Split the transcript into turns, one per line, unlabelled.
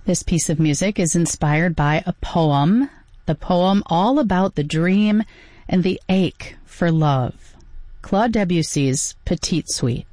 This piece of music is inspired by a poem, the poem All About the Dream and the Ache for Love, Claude Debussy's Petite Suite.